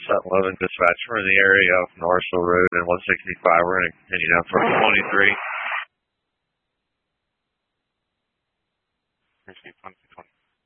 Sutton Loving dispatch. We're in the area of Norrisville Road and 165. We're going to continue down for 23.